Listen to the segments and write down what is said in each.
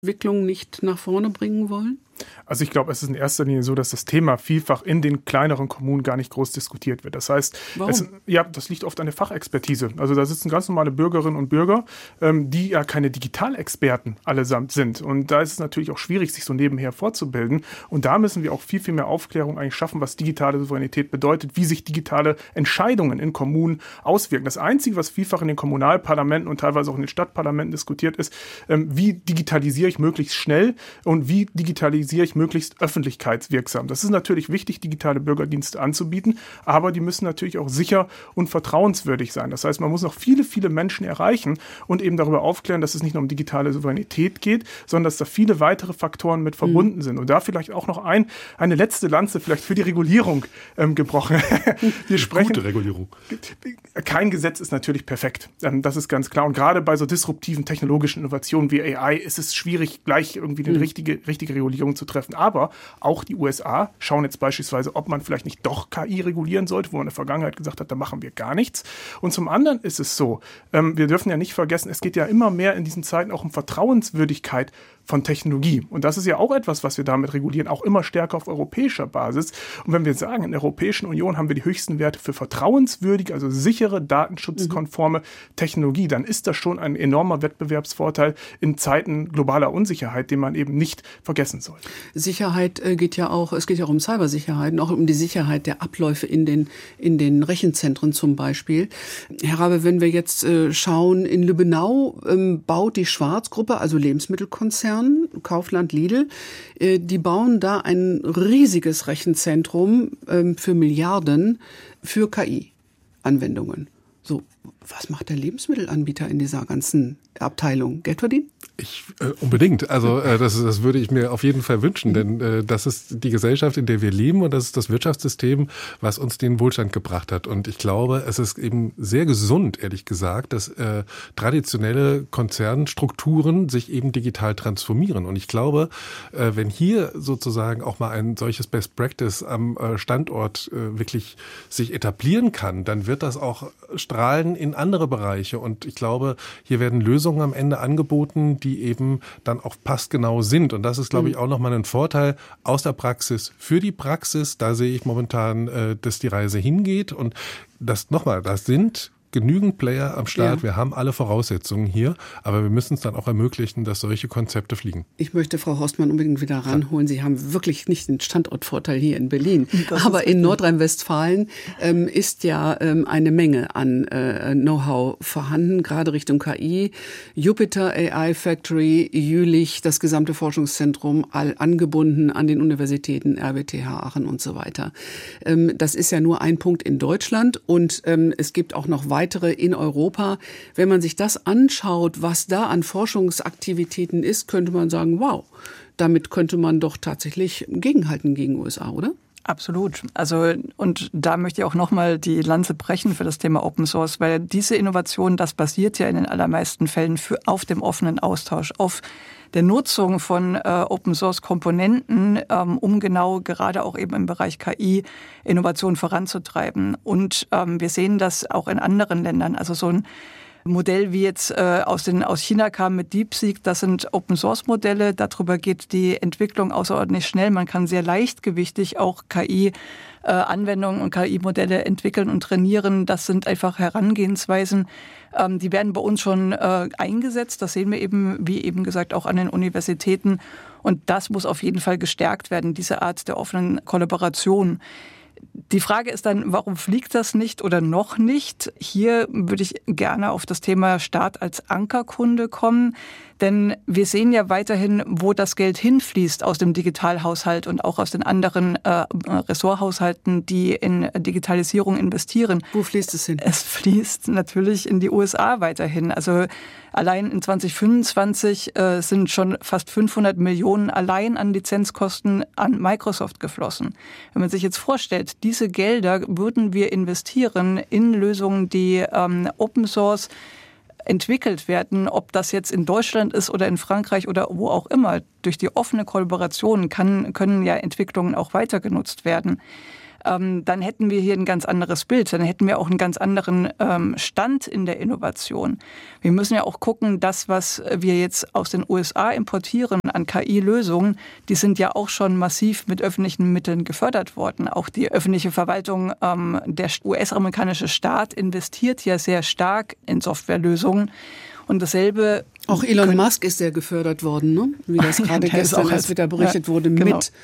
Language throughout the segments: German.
Entwicklung nicht nach vorne bringen wollen? Also ich glaube, es ist in erster Linie so, dass das Thema vielfach in den kleineren Kommunen gar nicht groß diskutiert wird. Das heißt, das liegt oft an der Fachexpertise. Also da sitzen ganz normale Bürgerinnen und Bürger, die ja keine Digitalexperten allesamt sind. Und da ist es natürlich auch schwierig, sich so nebenher fortzubilden. Und da müssen wir auch viel, viel mehr Aufklärung eigentlich schaffen, was digitale Souveränität bedeutet, wie sich digitale Entscheidungen in Kommunen auswirken. Das Einzige, was vielfach in den Kommunalparlamenten und teilweise auch in den Stadtparlamenten diskutiert ist, wie digitalisiere ich möglichst schnell und wie digitalisiere ich möglichst öffentlichkeitswirksam. Das ist natürlich wichtig, digitale Bürgerdienste anzubieten, aber die müssen natürlich auch sicher und vertrauenswürdig sein. Das heißt, man muss noch viele, viele Menschen erreichen und eben darüber aufklären, dass es nicht nur um digitale Souveränität geht, sondern dass da viele weitere Faktoren mit verbunden sind. Und da vielleicht auch noch eine letzte Lanze vielleicht für die Regulierung gebrochen. Wir sprechen, gute Regulierung. Kein Gesetz ist natürlich perfekt. Das ist ganz klar. Und gerade bei so disruptiven technologischen Innovationen wie AI ist es schwierig, gleich irgendwie eine richtige Regulierung zu treffen. Aber auch die USA schauen jetzt beispielsweise, ob man vielleicht nicht doch KI regulieren sollte, wo man in der Vergangenheit gesagt hat, da machen wir gar nichts. Und zum anderen ist es so, wir dürfen ja nicht vergessen, es geht ja immer mehr in diesen Zeiten auch um Vertrauenswürdigkeit von Technologie. Und das ist ja auch etwas, was wir damit regulieren, auch immer stärker auf europäischer Basis. Und wenn wir sagen, in der Europäischen Union haben wir die höchsten Werte für vertrauenswürdige, also sichere, datenschutzkonforme Technologie, dann ist das schon ein enormer Wettbewerbsvorteil in Zeiten globaler Unsicherheit, den man eben nicht vergessen sollte. Sicherheit geht ja auch um Cybersicherheit und auch um die Sicherheit der Abläufe in den Rechenzentren zum Beispiel. Herr Rabe, wenn wir jetzt schauen, in Lübbenau baut die Schwarz-Gruppe, also Lebensmittelkonzern, Kaufland, Lidl, die bauen da ein riesiges Rechenzentrum für Milliarden für KI-Anwendungen. So, was macht der Lebensmittelanbieter in dieser ganzen Abteilung? Geld verdienen? Unbedingt. Also das würde ich mir auf jeden Fall wünschen, denn das ist die Gesellschaft, in der wir leben und das ist das Wirtschaftssystem, was uns den Wohlstand gebracht hat. Und ich glaube, es ist eben sehr gesund, ehrlich gesagt, dass traditionelle Konzernstrukturen sich eben digital transformieren. Und ich glaube, wenn hier sozusagen auch mal ein solches Best Practice am Standort wirklich sich etablieren kann, dann wird das auch strahlen in andere Bereiche. Und ich glaube, hier werden Lösungen am Ende angeboten, die eben dann auch passgenau sind. Und das ist, glaube ich, auch nochmal ein Vorteil aus der Praxis für die Praxis. Da sehe ich momentan, dass die Reise hingeht. Und das sind genügend Player am Start. Ja. Wir haben alle Voraussetzungen hier, aber wir müssen es dann auch ermöglichen, dass solche Konzepte fliegen. Ich möchte Frau Horstmann unbedingt wieder ranholen. Sie haben wirklich nicht den Standortvorteil hier in Berlin. Aber in Nordrhein-Westfalen ist ja eine Menge an Know-how vorhanden, gerade Richtung KI. Jupiter AI Factory, Jülich, das gesamte Forschungszentrum, all angebunden an den Universitäten, RWTH Aachen und so weiter. Das ist ja nur ein Punkt in Deutschland und es gibt auch noch weitere in Europa. Wenn man sich das anschaut, was da an Forschungsaktivitäten ist, könnte man sagen, wow, damit könnte man doch tatsächlich gegenhalten gegen USA, oder? Absolut. Also, und da möchte ich auch nochmal die Lanze brechen für das Thema Open Source, weil diese Innovation, das basiert ja in den allermeisten Fällen auf dem offenen Austausch, auf der Nutzung von Open-Source-Komponenten, um genau gerade auch eben im Bereich KI Innovation voranzutreiben. Und wir sehen das auch in anderen Ländern. Also so ein Modell wie jetzt aus China kam mit DeepSeek, das sind Open-Source-Modelle. Darüber geht die Entwicklung außerordentlich schnell. Man kann sehr leichtgewichtig auch KI-Anwendungen und KI-Modelle entwickeln und trainieren. Das sind einfach Herangehensweisen, die werden bei uns schon eingesetzt. Das sehen wir eben, wie eben gesagt, auch an den Universitäten. Und das muss auf jeden Fall gestärkt werden, diese Art der offenen Kollaboration. Die Frage ist dann, warum fliegt das nicht oder noch nicht? Hier würde ich gerne auf das Thema Staat als Ankerkunde kommen. Denn wir sehen ja weiterhin, wo das Geld hinfließt aus dem Digitalhaushalt und auch aus den anderen Ressorthaushalten, die in Digitalisierung investieren. Wo fließt es hin? Es fließt natürlich in die USA weiterhin. Also allein in 2025 sind schon fast 500 Millionen allein an Lizenzkosten an Microsoft geflossen. Wenn man sich jetzt vorstellt, diese Gelder würden wir investieren in Lösungen, die Open Source entwickelt werden, ob das jetzt in Deutschland ist oder in Frankreich oder wo auch immer. Durch die offene Kollaboration können ja Entwicklungen auch weiter genutzt werden. dann hätten wir hier ein ganz anderes Bild. Dann hätten wir auch einen ganz anderen Stand in der Innovation. Wir müssen ja auch gucken, das, was wir jetzt aus den USA importieren an KI-Lösungen, die sind ja auch schon massiv mit öffentlichen Mitteln gefördert worden. Auch die öffentliche Verwaltung, der US-amerikanische Staat investiert ja sehr stark in Softwarelösungen. Und dasselbe. Auch Elon Musk ist sehr gefördert worden, ne? Wie das gerade gestern erst wieder berichtet wurde,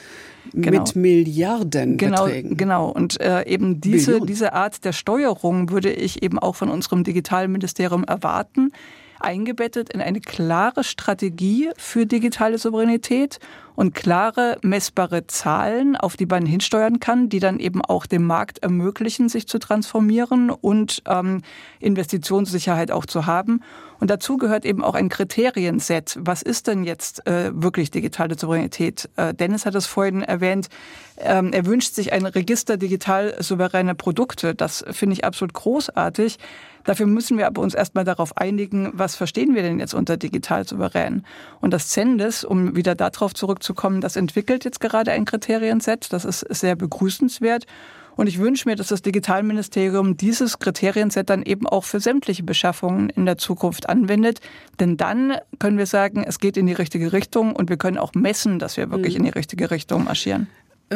mit Milliardenbeträgen. Genau. Und eben diese Art der Steuerung würde ich eben auch von unserem Digitalministerium erwarten, eingebettet in eine klare Strategie für digitale Souveränität und klare, messbare Zahlen, auf die man hinsteuern kann, die dann eben auch dem Markt ermöglichen, sich zu transformieren und Investitionssicherheit auch zu haben. Und dazu gehört eben auch ein Kriterienset. Was ist denn jetzt wirklich digitale Souveränität? Dennis hat es vorhin erwähnt. Er wünscht sich ein Register digital souveräne Produkte. Das finde ich absolut großartig. Dafür müssen wir aber uns erstmal darauf einigen, was verstehen wir denn jetzt unter digital souverän? Und das CENDIS, um wieder darauf zurückzukommen, das entwickelt jetzt gerade ein Kriterienset. Das ist sehr begrüßenswert. Und ich wünsche mir, dass das Digitalministerium dieses Kriterienset dann eben auch für sämtliche Beschaffungen in der Zukunft anwendet. Denn dann können wir sagen, es geht in die richtige Richtung und wir können auch messen, dass wir wirklich in die richtige Richtung marschieren.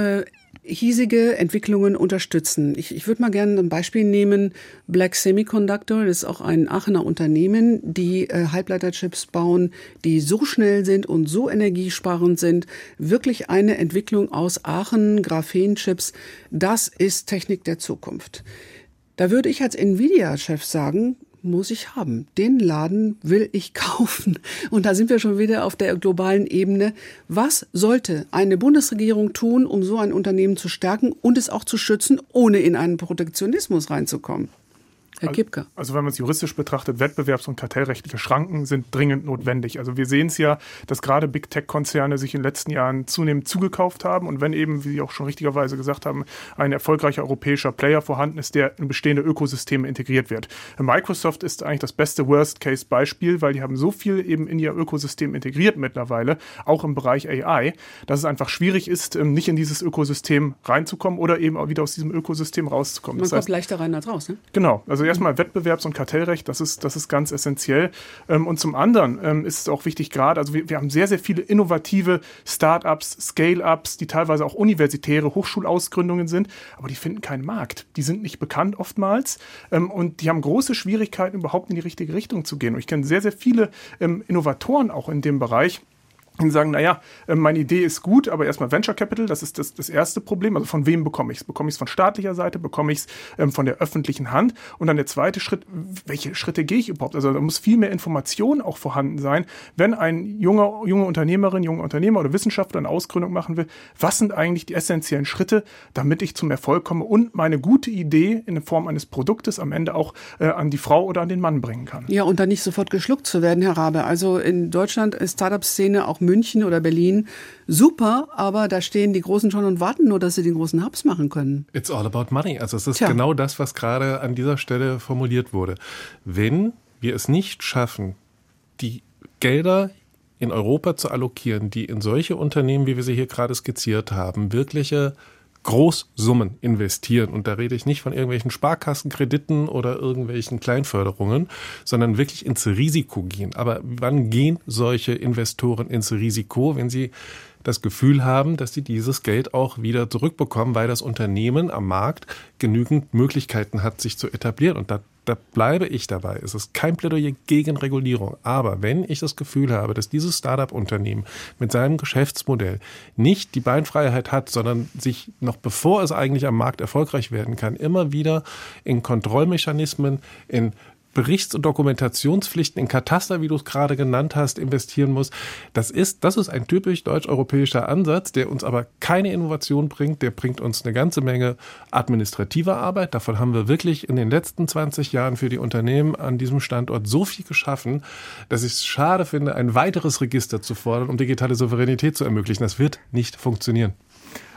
Hiesige Entwicklungen unterstützen. Ich würde mal gerne ein Beispiel nehmen. Black Semiconductor, das ist auch ein Aachener Unternehmen, die Halbleiterchips bauen, die so schnell sind und so energiesparend sind. Wirklich eine Entwicklung aus Aachen, Graphenchips. Das ist Technik der Zukunft. Da würde ich als Nvidia-Chef sagen, muss ich haben. Den Laden will ich kaufen. Und da sind wir schon wieder auf der globalen Ebene. Was sollte eine Bundesregierung tun, um so ein Unternehmen zu stärken und es auch zu schützen, ohne in einen Protektionismus reinzukommen? Herr Kipka. Also wenn man es juristisch betrachtet, wettbewerbs- und kartellrechtliche Schranken sind dringend notwendig. Also wir sehen es ja, dass gerade Big-Tech-Konzerne sich in den letzten Jahren zunehmend zugekauft haben. Und wenn eben, wie Sie auch schon richtigerweise gesagt haben, ein erfolgreicher europäischer Player vorhanden ist, der in bestehende Ökosysteme integriert wird. Microsoft ist eigentlich das beste Worst-Case-Beispiel, weil die haben so viel eben in ihr Ökosystem integriert mittlerweile, auch im Bereich AI, dass es einfach schwierig ist, nicht in dieses Ökosystem reinzukommen oder eben auch wieder aus diesem Ökosystem rauszukommen. Man kommt leichter rein als raus, ne? Genau. Also erstmal Wettbewerbs- und Kartellrecht, das ist ganz essentiell. Und zum anderen ist es auch wichtig gerade, also wir haben sehr, sehr viele innovative Start-ups, Scale-ups, die teilweise auch universitäre Hochschulausgründungen sind, aber die finden keinen Markt. Die sind nicht bekannt oftmals und die haben große Schwierigkeiten, überhaupt in die richtige Richtung zu gehen. Und ich kenne sehr, sehr viele Innovatoren auch in dem Bereich, und sagen, naja, meine Idee ist gut, aber erstmal Venture Capital, das ist das erste Problem. Also von wem bekomme ich es? Bekomme ich es von staatlicher Seite? Bekomme ich es von der öffentlichen Hand? Und dann der zweite Schritt, welche Schritte gehe ich überhaupt? Also da muss viel mehr Information auch vorhanden sein, wenn ein junge Unternehmerin, junger Unternehmer oder Wissenschaftler eine Ausgründung machen will. Was sind eigentlich die essentiellen Schritte, damit ich zum Erfolg komme und meine gute Idee in Form eines Produktes am Ende auch an die Frau oder an den Mann bringen kann? Ja, und dann nicht sofort geschluckt zu werden, Herr Rabe. Also in Deutschland ist Startup-Szene, auch München oder Berlin, super, aber da stehen die Großen schon und warten nur, dass sie den großen Hubs machen können. It's all about money. Also es ist genau das, was gerade an dieser Stelle formuliert wurde. Wenn wir es nicht schaffen, die Gelder in Europa zu allokieren, die in solche Unternehmen, wie wir sie hier gerade skizziert haben, wirkliche Großsummen investieren. Und da rede ich nicht von irgendwelchen Sparkassenkrediten oder irgendwelchen Kleinförderungen, sondern wirklich ins Risiko gehen. Aber wann gehen solche Investoren ins Risiko, wenn sie das Gefühl haben, dass sie dieses Geld auch wieder zurückbekommen, weil das Unternehmen am Markt genügend Möglichkeiten hat, sich zu etablieren. Und da bleibe ich dabei. Es ist kein Plädoyer gegen Regulierung. Aber wenn ich das Gefühl habe, dass dieses Start-up-Unternehmen mit seinem Geschäftsmodell nicht die Beinfreiheit hat, sondern sich noch bevor es eigentlich am Markt erfolgreich werden kann, immer wieder in Kontrollmechanismen, in Berichts- und Dokumentationspflichten, in Kataster, wie du es gerade genannt hast, investieren muss. Das ist ein typisch deutsch-europäischer Ansatz, der uns aber keine Innovation bringt. Der bringt uns eine ganze Menge administrativer Arbeit. Davon haben wir wirklich in den letzten 20 Jahren für die Unternehmen an diesem Standort so viel geschaffen, dass ich es schade finde, ein weiteres Register zu fordern, um digitale Souveränität zu ermöglichen. Das wird nicht funktionieren.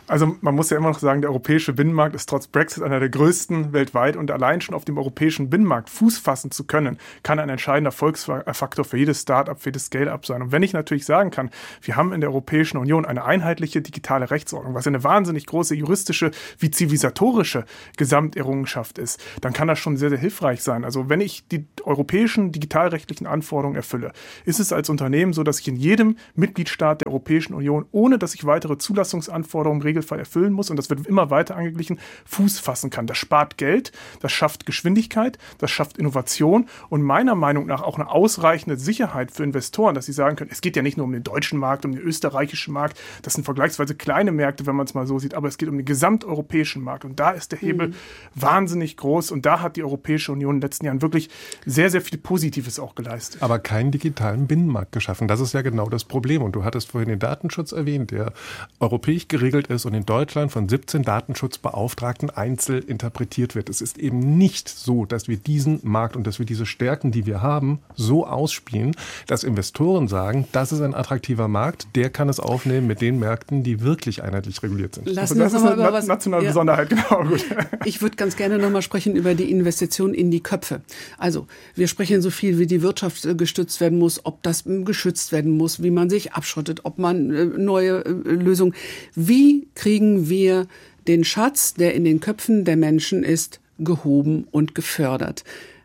Also man muss ja immer noch sagen, der europäische Binnenmarkt ist trotz Brexit einer der größten weltweit und allein schon auf dem europäischen Binnenmarkt Fuß fassen zu können, kann ein entscheidender Erfolgsfaktor für jedes Start-up, für jedes Scale-up sein. Und wenn ich natürlich sagen kann, wir haben in der Europäischen Union eine einheitliche digitale Rechtsordnung, was eine wahnsinnig große juristische wie zivilisatorische Gesamterrungenschaft ist, dann kann das schon sehr, sehr hilfreich sein. Also wenn ich die europäischen digitalrechtlichen Anforderungen erfülle, ist es als Unternehmen so, dass ich in jedem Mitgliedstaat der Europäischen Union, ohne dass ich weitere Zulassungsanforderungen im Regelfall erfüllen muss, und das wird immer weiter angeglichen, Fuß fassen kann. Das spart Geld, das schafft Geschwindigkeit, das schafft Innovation und meiner Meinung nach auch eine ausreichende Sicherheit für Investoren, dass sie sagen können, es geht ja nicht nur um den deutschen Markt, um den österreichischen Markt, das sind vergleichsweise kleine Märkte, wenn man es mal so sieht, aber es geht um den gesamteuropäischen Markt und da ist der Hebel wahnsinnig groß und da hat die Europäische Union in den letzten Jahren wirklich sehr, sehr viel Positives auch geleistet. Aber keinen digitalen Binnenmarkt geschaffen. Das ist ja genau das Problem. Und du hattest vorhin den Datenschutz erwähnt, der europäisch geregelt ist und in Deutschland von 17 Datenschutzbeauftragten einzeln interpretiert wird. Es ist eben nicht so, dass wir diesen Markt und dass wir diese Stärken, die wir haben, so ausspielen, dass Investoren sagen, das ist ein attraktiver Markt, der kann es aufnehmen mit den Märkten, die wirklich einheitlich reguliert sind. Also das ist eine nationale Besonderheit, genau. Gut. Ich würde ganz gerne nochmal sprechen über die Investition in die Köpfe. Also wir sprechen so viel, wie die Wirtschaft gestützt werden muss, ob das geschützt werden muss, wie man sich abschottet, ob man neue Lösungen. Wie kriegen wir den Schatz, der in den Köpfen der Menschen ist, gehoben und gefördert?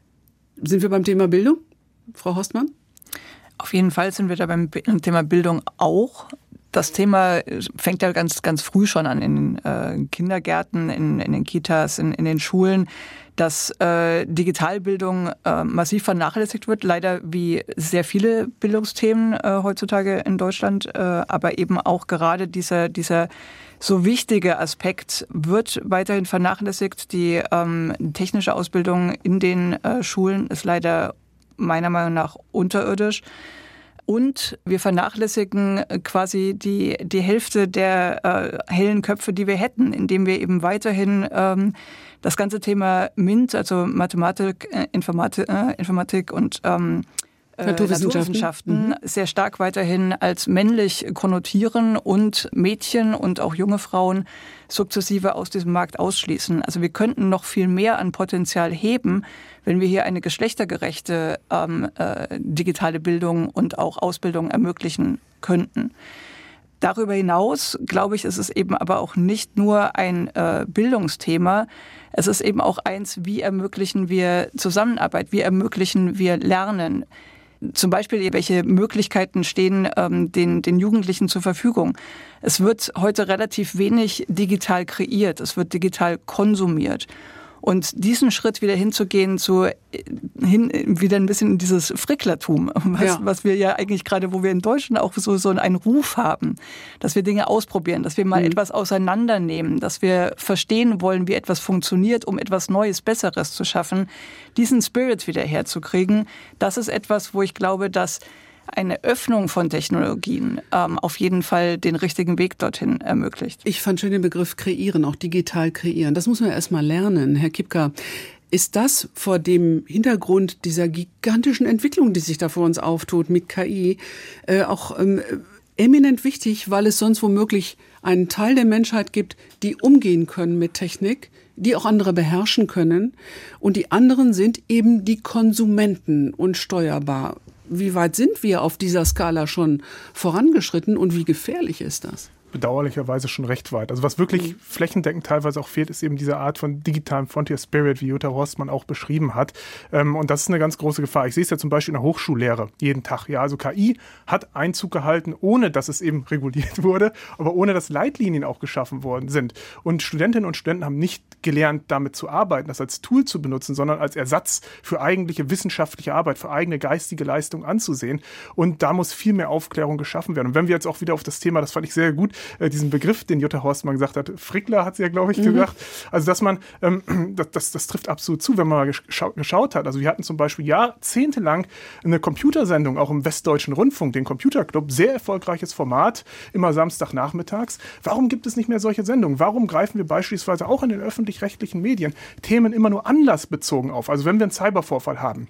Sind wir beim Thema Bildung, Frau Horstmann? Auf jeden Fall sind wir da beim Thema Bildung auch. Das Thema fängt ja ganz, ganz früh schon an in den Kindergärten, in den Kitas, in den Schulen, dass Digitalbildung massiv vernachlässigt wird. Leider wie sehr viele Bildungsthemen heutzutage in Deutschland. Aber eben auch gerade dieser so wichtige Aspekt wird weiterhin vernachlässigt. Die technische Ausbildung in den Schulen ist leider meiner Meinung nach unterirdisch. Und wir vernachlässigen quasi die Hälfte der hellen Köpfe, die wir hätten, indem wir eben weiterhin das ganze Thema MINT, also Mathematik, Informatik und Naturwissenschaften sehr stark weiterhin als männlich konnotieren und Mädchen und auch junge Frauen sukzessive aus diesem Markt ausschließen. Also wir könnten noch viel mehr an Potenzial heben, wenn wir hier eine geschlechtergerechte digitale Bildung und auch Ausbildung ermöglichen könnten. Darüber hinaus, glaube ich, ist es eben aber auch nicht nur ein Bildungsthema. Es ist eben auch eins, wie ermöglichen wir Zusammenarbeit, wie ermöglichen wir Lernen. Zum Beispiel, welche Möglichkeiten stehen den Jugendlichen zur Verfügung. Es wird heute relativ wenig digital kreiert, es wird digital konsumiert. Und diesen Schritt wieder hinzugehen, wieder ein bisschen in dieses Fricklertum, was wir ja eigentlich gerade, wo wir in Deutschland auch so einen Ruf haben, dass wir Dinge ausprobieren, dass wir mal etwas auseinandernehmen, dass wir verstehen wollen, wie etwas funktioniert, um etwas Neues, Besseres zu schaffen, diesen Spirit wieder herzukriegen, das ist etwas, wo ich glaube, dass eine Öffnung von Technologien auf jeden Fall den richtigen Weg dorthin ermöglicht. Ich fand schön den Begriff kreieren, auch digital kreieren. Das muss man erst mal lernen. Herr Kipka, ist das vor dem Hintergrund dieser gigantischen Entwicklung, die sich da vor uns auftut mit KI, auch eminent wichtig, weil es sonst womöglich einen Teil der Menschheit gibt, die umgehen können mit Technik, die auch andere beherrschen können. Und die anderen sind eben die Konsumenten und steuerbar. Wie weit sind wir auf dieser Skala schon vorangeschritten und wie gefährlich ist das? Bedauerlicherweise schon recht weit. Also was wirklich flächendeckend teilweise auch fehlt, ist eben diese Art von digitalem Frontier Spirit, wie Jutta Horstmann auch beschrieben hat. Und das ist eine ganz große Gefahr. Ich sehe es ja zum Beispiel in der Hochschullehre jeden Tag. Ja, also KI hat Einzug gehalten, ohne dass es eben reguliert wurde, aber ohne dass Leitlinien auch geschaffen worden sind. Und Studentinnen und Studenten haben nicht gelernt, damit zu arbeiten, das als Tool zu benutzen, sondern als Ersatz für eigentliche wissenschaftliche Arbeit, für eigene geistige Leistung anzusehen. Und da muss viel mehr Aufklärung geschaffen werden. Und wenn wir jetzt auch wieder auf das Thema, das fand ich sehr gut, diesen Begriff, den Jutta Horstmann gesagt hat, Frickler hat sie ja, glaube ich, gesagt, also dass man, das trifft absolut zu, wenn man mal geschaut hat. Also wir hatten zum Beispiel jahrzehntelang eine Computersendung, auch im Westdeutschen Rundfunk, den Computerclub, sehr erfolgreiches Format, immer Samstagnachmittags. Warum gibt es nicht mehr solche Sendungen? Warum greifen wir beispielsweise auch in den öffentlich-rechtlichen Medien Themen immer nur anlassbezogen auf? Also wenn wir einen Cybervorfall haben,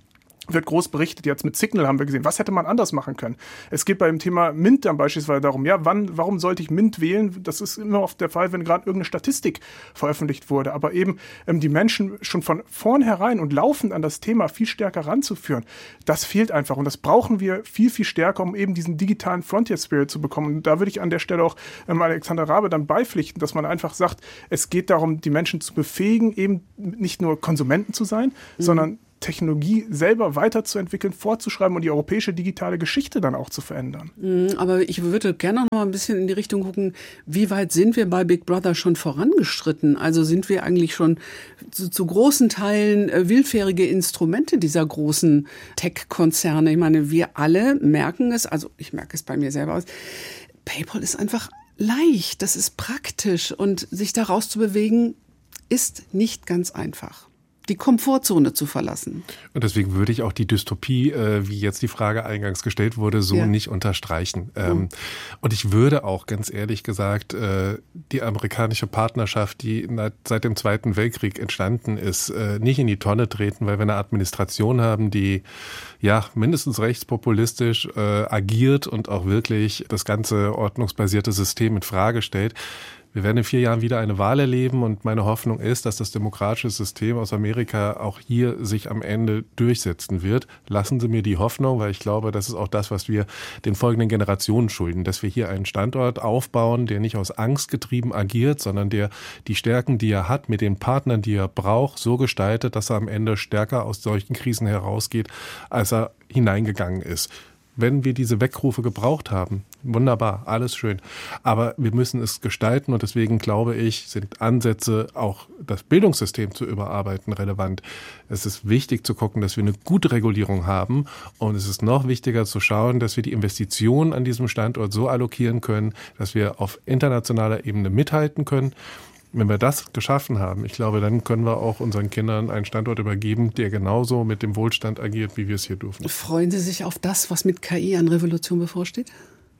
wird groß berichtet. Jetzt mit Signal haben wir gesehen, was hätte man anders machen können. Es geht bei dem Thema MINT dann beispielsweise darum, ja, warum sollte ich MINT wählen? Das ist immer oft der Fall, wenn gerade irgendeine Statistik veröffentlicht wurde. Aber eben die Menschen schon von vornherein und laufend an das Thema viel stärker ranzuführen, das fehlt einfach. Und das brauchen wir viel, viel stärker, um eben diesen digitalen Frontier-Spirit zu bekommen. Und da würde ich an der Stelle auch Alexander Raabe dann beipflichten, dass man einfach sagt, es geht darum, die Menschen zu befähigen, eben nicht nur Konsumenten zu sein, sondern Technologie selber weiterzuentwickeln, vorzuschreiben und die europäische digitale Geschichte dann auch zu verändern. Aber ich würde gerne noch mal ein bisschen in die Richtung gucken, wie weit sind wir bei Big Brother schon vorangeschritten? Also sind wir eigentlich schon zu großen Teilen willfährige Instrumente dieser großen Tech-Konzerne? Ich meine, wir alle merken es, also ich merke es bei mir selber aus, PayPal ist einfach leicht, das ist praktisch und sich da rauszubewegen ist nicht ganz einfach. Die Komfortzone zu verlassen. Und deswegen würde ich auch die Dystopie, wie jetzt die Frage eingangs gestellt wurde, so nicht unterstreichen. Und ich würde auch ganz ehrlich gesagt, die amerikanische Partnerschaft, die seit dem Zweiten Weltkrieg entstanden ist, nicht in die Tonne treten, weil wir eine Administration haben, die ja mindestens rechtspopulistisch agiert und auch wirklich das ganze ordnungsbasierte System in Frage stellt. Wir werden in 4 Jahren wieder eine Wahl erleben und meine Hoffnung ist, dass das demokratische System aus Amerika auch hier sich am Ende durchsetzen wird. Lassen Sie mir die Hoffnung, weil ich glaube, das ist auch das, was wir den folgenden Generationen schulden, dass wir hier einen Standort aufbauen, der nicht aus Angst getrieben agiert, sondern der die Stärken, die er hat, mit den Partnern, die er braucht, so gestaltet, dass er am Ende stärker aus solchen Krisen herausgeht, als er hineingegangen ist. Wenn wir diese Weckrufe gebraucht haben, wunderbar, alles schön. Aber wir müssen es gestalten und deswegen glaube ich, sind Ansätze, auch das Bildungssystem zu überarbeiten, relevant. Es ist wichtig zu gucken, dass wir eine gute Regulierung haben und es ist noch wichtiger zu schauen, dass wir die Investitionen an diesem Standort so allokieren können, dass wir auf internationaler Ebene mithalten können. Wenn wir das geschaffen haben, ich glaube, dann können wir auch unseren Kindern einen Standort übergeben, der genauso mit dem Wohlstand agiert, wie wir es hier dürfen. Freuen Sie sich auf das, was mit KI an Revolution bevorsteht?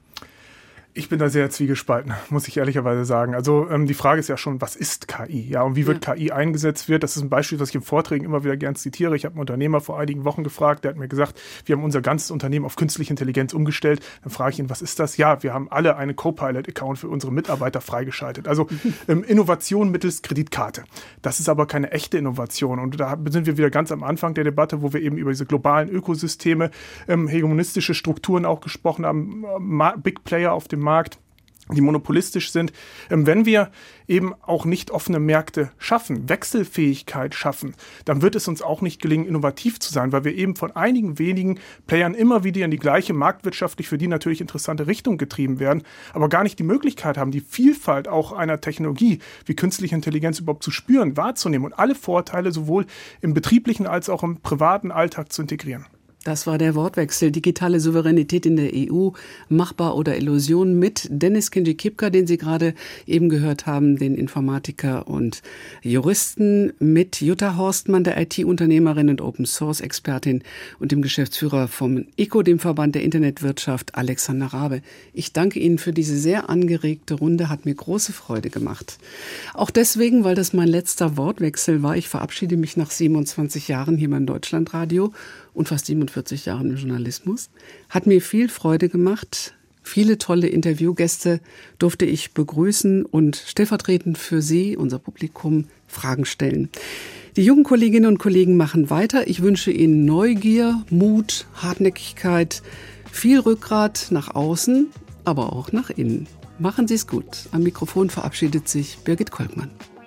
Ich bin da sehr zwiegespalten, muss ich ehrlicherweise sagen. Also die Frage ist ja schon, was ist KI? Ja, und wie wird KI eingesetzt wird? Das ist ein Beispiel, was ich in Vorträgen immer wieder gern zitiere. Ich habe einen Unternehmer vor einigen Wochen gefragt, der hat mir gesagt, wir haben unser ganzes Unternehmen auf künstliche Intelligenz umgestellt. Dann frage ich ihn, was ist das? Ja, wir haben alle einen Copilot-Account für unsere Mitarbeiter freigeschaltet. Also Innovation mittels Kreditkarte. Das ist aber keine echte Innovation. Und da sind wir wieder ganz am Anfang der Debatte, wo wir eben über diese globalen Ökosysteme, hegemonistische Strukturen auch gesprochen haben, Big Player auf dem Markt, die monopolistisch sind. Wenn wir eben auch nicht offene Märkte schaffen, Wechselfähigkeit schaffen, dann wird es uns auch nicht gelingen, innovativ zu sein, weil wir eben von einigen wenigen Playern immer wieder in die gleiche marktwirtschaftlich für die natürlich interessante Richtung getrieben werden, aber gar nicht die Möglichkeit haben, die Vielfalt auch einer Technologie wie künstliche Intelligenz überhaupt zu spüren, wahrzunehmen und alle Vorteile sowohl im betrieblichen als auch im privaten Alltag zu integrieren. Das war der Wortwechsel Digitale Souveränität in der EU, machbar oder Illusion mit Dennis Kinji-Kipka, den Sie gerade eben gehört haben, den Informatiker und Juristen, mit Jutta Horstmann, der IT-Unternehmerin und Open-Source-Expertin und dem Geschäftsführer vom ICO, dem Verband der Internetwirtschaft, Alexander Raabe. Ich danke Ihnen für diese sehr angeregte Runde, hat mir große Freude gemacht. Auch deswegen, weil das mein letzter Wortwechsel war. Ich verabschiede mich nach 27 Jahren hier beim Deutschlandradio und fast 47 Jahren im Journalismus. Hat mir viel Freude gemacht. Viele tolle Interviewgäste durfte ich begrüßen und stellvertretend für Sie, unser Publikum, Fragen stellen. Die jungen Kolleginnen und Kollegen machen weiter. Ich wünsche Ihnen Neugier, Mut, Hartnäckigkeit, viel Rückgrat nach außen, aber auch nach innen. Machen Sie es gut. Am Mikrofon verabschiedet sich Birgit Kolkmann.